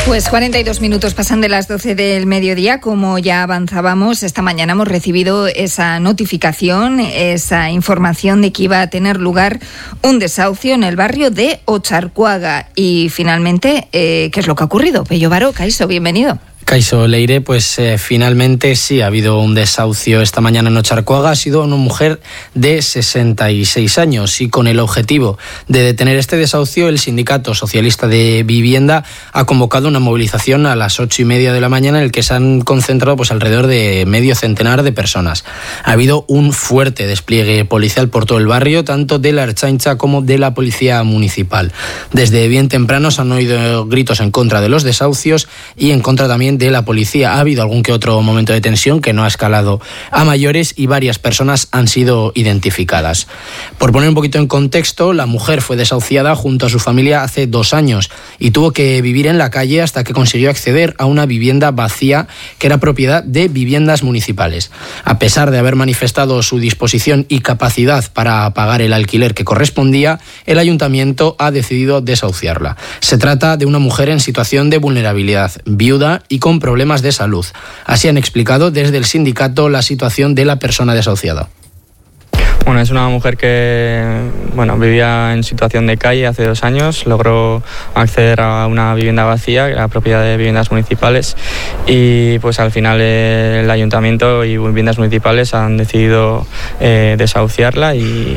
Pues 42 minutos pasan de las 12 del mediodía. Como ya avanzábamos, esta mañana hemos recibido esa notificación, esa información de que iba a tener lugar un desahucio en el barrio de Otxarkoaga. Y finalmente, ¿qué es lo que ha ocurrido? Pello Baró, Kaixo, bienvenido. Kaixo, Leire, pues finalmente sí ha habido un desahucio esta mañana en Otxarkoaga. Ha sido una mujer de 66 años y con el objetivo de detener este desahucio, el Sindicato Socialista de Vivienda ha convocado una movilización a las 8:30 de la mañana en el que se han concentrado pues alrededor de medio centenar de personas. Ha habido un fuerte despliegue policial por todo el barrio, tanto de la Ertzaintza como de la Policía Municipal. Desde bien temprano se han oído gritos en contra de los desahucios y en contra también de la policía. Ha habido algún que otro momento de tensión que no ha escalado a mayores y varias personas han sido identificadas. Por poner un poquito en contexto, la mujer fue desahuciada junto a su familia hace 2 años y tuvo que vivir en la calle hasta que consiguió acceder a una vivienda vacía que era propiedad de Viviendas Municipales. A pesar de haber manifestado su disposición y capacidad para pagar el alquiler que correspondía, el ayuntamiento ha decidido desahuciarla. Se trata de una mujer en situación de vulnerabilidad, viuda y con problemas de salud. Así han explicado desde el sindicato la situación de la persona desahuciada. Bueno, es una mujer que vivía en situación de calle hace 2 años, logró acceder a una vivienda vacía, que era propiedad de Viviendas Municipales, y pues al final el ayuntamiento y Viviendas Municipales han decidido desahuciarla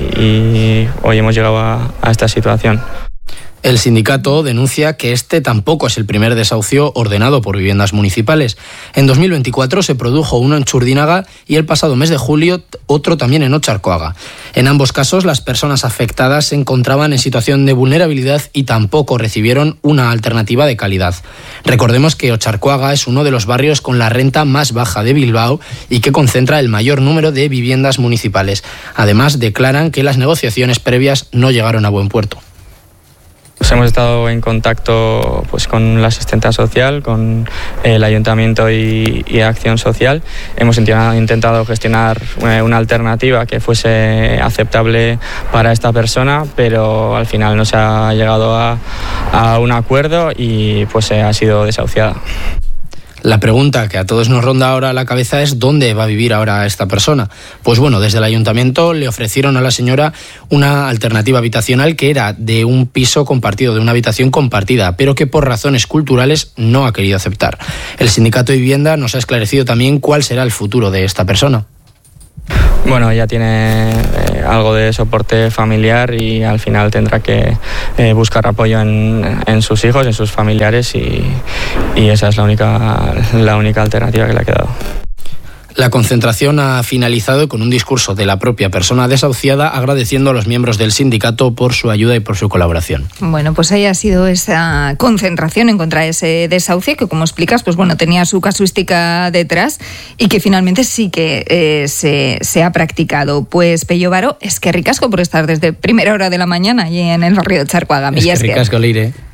y hoy hemos llegado a esta situación. El sindicato denuncia que este tampoco es el primer desahucio ordenado por Viviendas Municipales. En 2024 se produjo uno en Txurdinaga y el pasado mes de julio otro también en Otxarkoaga. En ambos casos las personas afectadas se encontraban en situación de vulnerabilidad y tampoco recibieron una alternativa de calidad. Recordemos que Otxarkoaga es uno de los barrios con la renta más baja de Bilbao y que concentra el mayor número de viviendas municipales. Además, declaran que las negociaciones previas no llegaron a buen puerto. Hemos estado en contacto con la asistenta social, con el ayuntamiento y Acción Social. Hemos intentado gestionar una alternativa que fuese aceptable para esta persona, pero al final no se ha llegado a un acuerdo y ha sido desahuciada. La pregunta que a todos nos ronda ahora a la cabeza es ¿dónde va a vivir ahora esta persona? Pues bueno, desde el ayuntamiento le ofrecieron a la señora una alternativa habitacional que era de un piso compartido, de una habitación compartida, pero que por razones culturales no ha querido aceptar. El sindicato de vivienda nos ha esclarecido también cuál será el futuro de esta persona. Bueno, ella tiene algo de soporte familiar y al final tendrá que buscar apoyo en sus hijos, en sus familiares y esa es la única alternativa que le ha quedado. La concentración ha finalizado con un discurso de la propia persona desahuciada agradeciendo a los miembros del sindicato por su ayuda y por su colaboración. Bueno, pues ahí ha sido esa concentración en contra de ese desahucio que, como explicas, tenía su casuística detrás y que finalmente sí que se ha practicado. Pues Pello Baró, es que ricasco por estar desde primera hora de la mañana allí en el barrio de Otxarkoaga. Es que ricasco, Leire.